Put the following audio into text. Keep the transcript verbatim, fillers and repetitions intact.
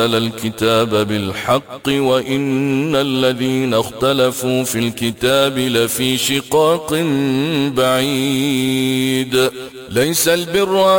الكتاب بالحق وإن الذين اختلفوا في الكتاب لفي شقاق بعيد. ليس البر